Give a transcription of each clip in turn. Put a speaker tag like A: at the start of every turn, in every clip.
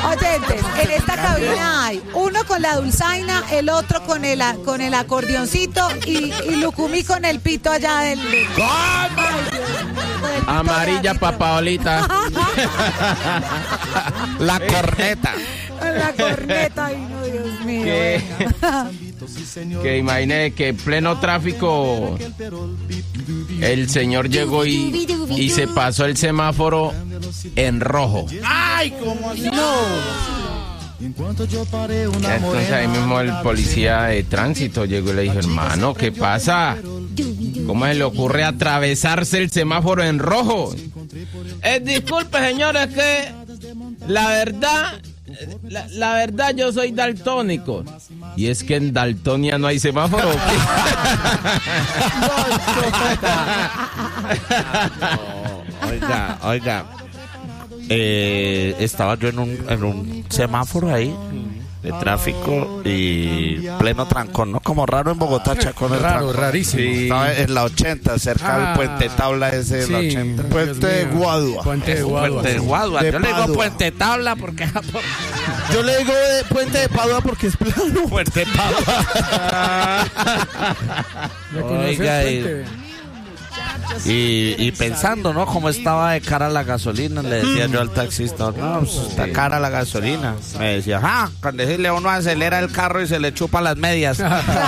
A: Oyentes, en esta cabina hay uno con la dulzaina, el otro con el acordeoncito y Lucumí con el pito allá del...
B: Amarilla papaolita.
C: La corneta.
A: La corneta, ay no, Dios mío.
B: Que imagine que en pleno tráfico el señor llegó y se pasó el semáforo en rojo.
C: ¡Ay, cómo no!
B: Entonces ahí mismo el policía de tránsito llegó y le dijo, hermano, ¿qué pasa? ¿Cómo se le ocurre atravesarse el semáforo en rojo? Disculpe, señores, que la verdad yo soy daltónico. Y es que en Daltonia no hay semáforo.
C: No, oiga. Estaba yo en un semáforo ahí de tráfico y pleno trancón, ¿no? Como raro en Bogotá, Chacón.
D: Rarísimo.
C: Sí. Estaba en la 80, cerca del puente Tabla ese de la 80.
D: Puente de Guadua.
C: Puente de Guadua. Yo le digo puente Tabla porque...
D: Yo le digo puente de Padua porque es plano.
C: Puente Tabla. Oiga, y pensando, ¿no? Cómo estaba de cara la gasolina, le decía yo al taxista, no, pues está cara la gasolina. Me decía, cuando decirle uno acelera el carro y se le chupa las medias.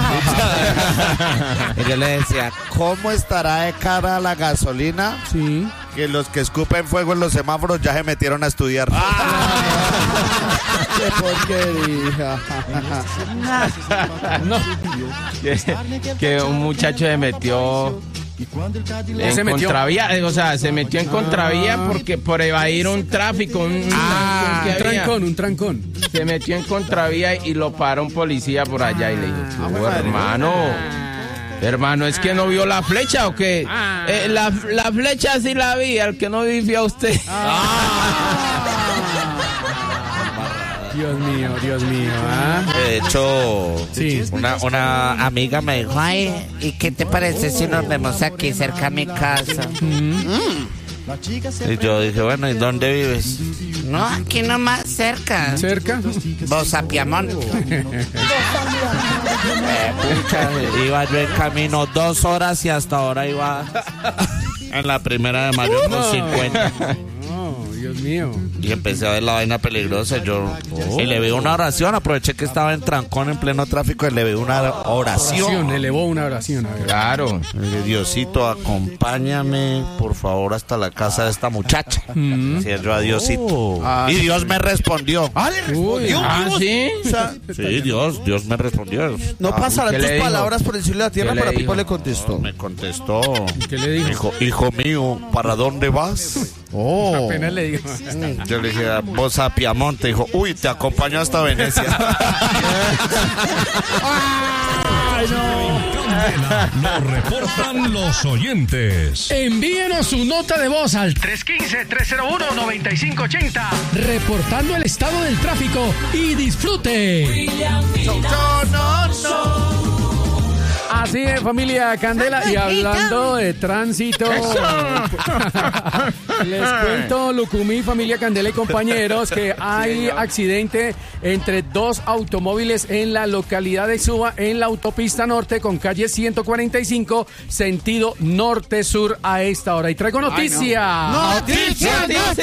C: Y yo le decía, ¿cómo estará de cara la gasolina?
D: Sí.
C: Que los que escupen fuego en los semáforos ya se metieron a estudiar.
D: ¡Qué porquería!
B: No. Que un muchacho se metió en contravía, o sea, se metió en contravía porque por evadir un tráfico, un
D: trancón.
B: Se metió en contravía y lo paró un policía por allá y le dijo, hermano, ¿es que no vio la flecha o qué? La flecha sí la vi, al que no vi fue a usted.
D: Dios mío.
C: De hecho,
D: sí.
C: una amiga me dijo, ay, ¿y qué te parece si nos vemos aquí cerca a mi casa? Y yo dije, bueno, ¿y dónde vives? No, aquí nomás cerca.
D: ¿Cerca?
C: Bozapiamón. Iba yo en camino 2 horas y hasta ahora iba en la 1 de mayo con 50.
D: Dios mío.
C: Y empecé a ver la vaina peligrosa. Y le vi una oración. Aproveché que estaba en trancón en pleno tráfico y le vi una oración.
D: Elevó una oración. A ver.
B: Claro.
C: Diosito, acompáñame, por favor, hasta la casa de esta muchacha. Decía yo a Diosito. Y Dios me respondió.
B: ¿Le respondió? ¿Sí?
C: Sí, Dios me respondió.
D: No pasarán tus palabras por el cielo y la tierra, para Pipo le contestó.
C: Me contestó.
D: ¿Qué le dijo?
C: Hijo mío, ¿para dónde vas?
D: Apenas le digo.
C: Yo le dije, vos a Piamonte. Dijo, uy, te acompaño hasta Venecia.
E: ¡Ay, no! Nos reportan los oyentes.
F: Envíenos su nota de voz al 315-301-9580, reportando el estado del tráfico y disfrute.
D: Así es, familia Candela. Y hablando de tránsito, les cuento, Lucumí, familia Candela y compañeros, que hay accidente entre 2 automóviles en la localidad de Suba, en la autopista norte con calle 145, sentido norte-sur a esta hora. Y traigo noticia.
B: ¡Noticia!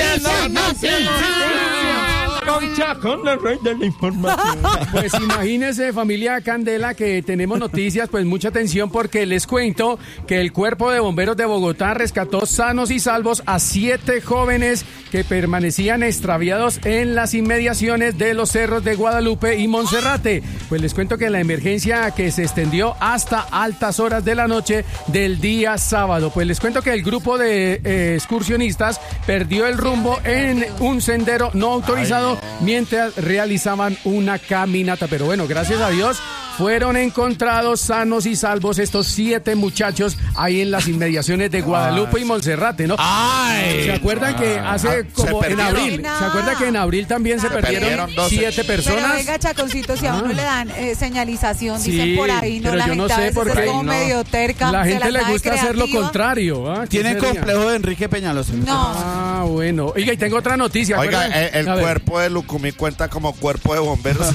B: Con la rey de la información.
D: Pues imagínense, familia Candela, que tenemos noticias, pues mucha atención, porque les cuento que el Cuerpo de Bomberos de Bogotá rescató sanos y salvos a 7 jóvenes que permanecían extraviados en las inmediaciones de los cerros de Guadalupe y Monserrate. Pues les cuento que la emergencia que se extendió hasta altas horas de la noche del día sábado. Pues les cuento que el grupo de excursionistas perdió el rumbo en un sendero no autorizado mientras realizaban una caminata. Pero bueno, gracias a Dios fueron encontrados sanos y salvos estos 7 muchachos ahí en las inmediaciones de Guadalupe y Monserrate, ¿no?
C: ¡Ay!
D: ¿Se acuerdan que hace como en abril? ¿Se acuerdan que en abril también se perdieron 7 personas?
A: Pero venga, Chaconcito, si a uno le dan señalización,
D: Sí,
A: dicen por ahí, ¿no?
D: pero
A: La
D: yo no
A: gente a
D: sé
A: veces
D: por
A: es
D: qué
A: como
B: no.
A: medio terca.
D: La
A: se
D: gente
A: las
D: le
A: da de
D: gusta hacer lo
A: creativa.
D: contrario. ¿Ah? ¿Qué
G: Tienen
D: sería?
G: complejo de Enrique Peñalosa.
A: No.
D: Ah, bueno. Oiga, y tengo otra noticia.
C: Oiga,
D: ¿acuerdan?
C: el
D: A ver.
C: cuerpo de Lucumí cuenta como cuerpo de bomberos.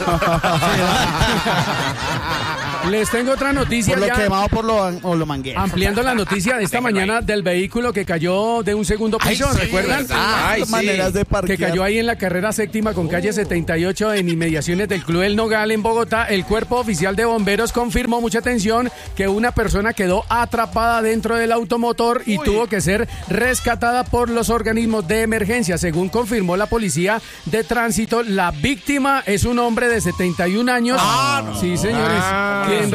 D: Les tengo otra noticia
G: Por lo
D: ya.
G: quemado o lo manguero.
D: Ampliando la noticia de esta mañana del vehículo que cayó de un segundo piso,
C: Ay, sí,
D: ¿recuerdan?
C: ¿verdad?
B: Ay, sí.
G: Maneras de
D: Que
G: parquear.
D: cayó ahí en la carrera séptima con calle 78 en inmediaciones del Club El Nogal en Bogotá. El cuerpo oficial de bomberos confirmó, mucha atención, que una persona quedó atrapada dentro del automotor y tuvo que ser rescatada por los organismos de emergencia. Según confirmó la policía de tránsito, la víctima es un hombre de 71 años. Sí, señores. Quien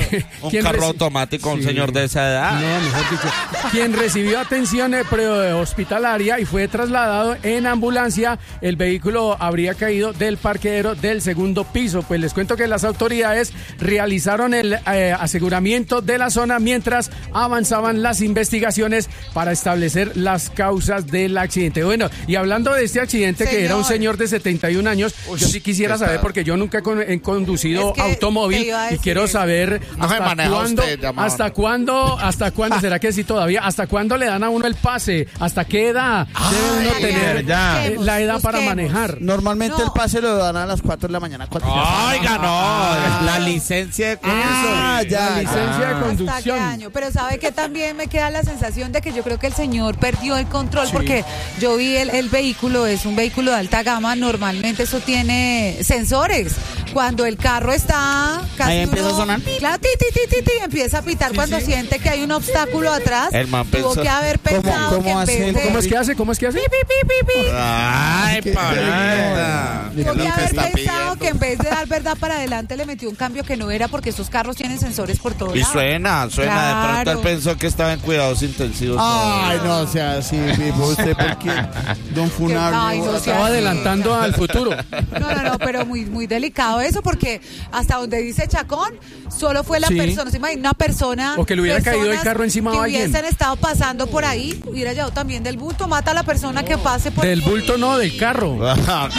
C: Un carro automático, un señor de esa edad.
D: no, mejor dicho. Quien recibió atención prehospitalaria y fue trasladado en ambulancia. El vehículo habría caído del parqueadero del segundo piso. Pues les cuento que las autoridades realizaron el aseguramiento de la zona mientras avanzaban las investigaciones para establecer las causas del accidente. Bueno, y hablando de este accidente, que era un señor de 71 años, yo sí quisiera saber, porque yo nunca he conducido
A: Es que
D: automóvil
A: te iba a
D: y
A: decir
D: quiero
A: eso.
D: saber
C: No se maneja usted, llamado.
D: hasta cuándo, será que sí todavía, hasta cuándo le dan a uno el pase, hasta qué edad debe uno tener
B: ya.
D: la edad para
A: Busquemos.
D: manejar.
G: Normalmente
A: No.
G: el pase lo dan a las 4 de la mañana.
C: Oiga, no. La licencia de conducción.
G: Ah, ya.
D: La licencia de
A: ¿Hasta qué
D: conducción.
A: año? Pero sabe que también me queda la sensación de que yo creo que el señor perdió el control porque yo vi el vehículo, es un vehículo de alta gama, normalmente eso tiene sensores. Cuando el carro está casi
G: Ahí empieza a sonar.
A: Claro, empieza a pitar cuando siente que hay un obstáculo atrás.
C: El man
A: Tuvo
C: pensó-
A: que haber pensado
G: cómo
A: que en
G: hace
A: vez
G: el-
A: de...
D: ¿Cómo es que hace? ¿Cómo es que hace?
A: Pi, pi, pi, pi, pi.
C: Ay,
G: Qué
C: panita.
A: Tuvo que
C: Lo que
A: haber
C: está
A: pensado
C: pidiendo.
A: que en vez de dar verdad para adelante le metió un cambio que no era porque esos carros tienen sensores por todos
C: Y
A: lados.
C: suena. De pronto
A: Claro.
C: él pensó que estaba en cuidados intensivos.
G: Ay, no, o sea, sí, vivo usted porque Don Funabio.
A: Ay, no,
D: Estaba adelantando al futuro.
A: No, pero muy delicado eso, porque hasta donde dice Chacón, solo fue la
D: Sí.
A: persona, ¿se imagina? Una persona.
D: O que le hubiera caído el
A: personas
D: carro encima
A: que
D: de alguien.
A: hubiesen estado pasando por ahí, hubiera llevado también del bulto, mata a la persona que pase por
D: Del bulto no, del carro.
C: Ah,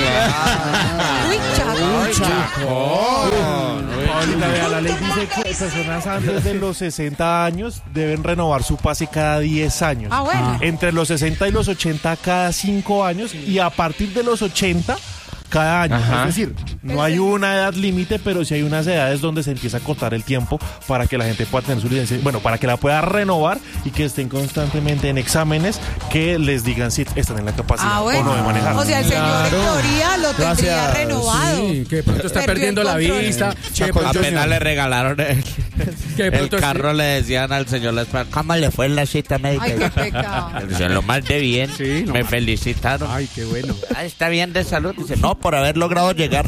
C: claro.
A: Uy, Chacón.
H: Paulita, vea, la ley dice que personas antes de los 60 años deben renovar su pase cada 10 años.
A: Ah, bueno.
H: Entre los 60 y los 80 cada 5 años y a partir de los 80 cada año.
B: Ajá.
H: Es decir, no hay una edad límite, pero sí hay unas edades donde se empieza a cortar el tiempo para que la gente pueda tener su licencia, bueno, para que la pueda renovar y que estén constantemente en exámenes que les digan si están en la capacidad
A: Ah,
H: o
A: bueno.
H: no de manejar.
A: O sea, el señor en teoría lo tendría
G: Gracias.
A: renovado.
D: Sí, que de pronto está
A: Perdió
D: perdiendo
A: el
D: la
A: control.
D: vista. Que de pronto-
C: Apenas le regalaron el
D: que de pronto
C: carro, le decían al señor ¿cómo le fue en la cita médica?
A: Ay, qué pecado.
C: Dice, lo más de bien.
D: Sí, no
C: me
D: más.
C: felicitaron.
D: Ay, qué bueno.
C: Ah, está bien de salud. Dice, no, por haber logrado llegar.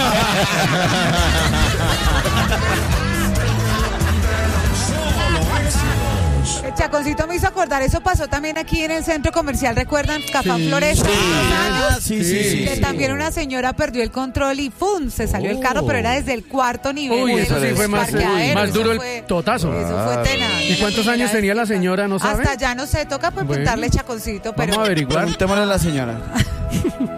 A: El Chaconcito me hizo acordar, eso pasó también aquí en el centro comercial, ¿recuerdan? Cafán
D: Sí.
A: Floresta.
G: Ah, sí, sí, sí.
A: Que también una señora perdió el control y ¡pum! Se salió el carro, pero era desde el cuarto nivel.
D: Uy,
A: de
D: eso sí
A: los
D: fue más
A: parqueaderos.
D: duro
A: Eso
D: el totazo.
A: Eso fue tenaz.
D: ¿Y cuántos
A: La
D: años
A: primera
D: tenía la
A: vez que
D: señora, no sabe?
A: Hasta ya no sé, toca preguntarle, Chaconcito, pero...
D: Vamos a averiguar.
G: Preguntémosle a la señora.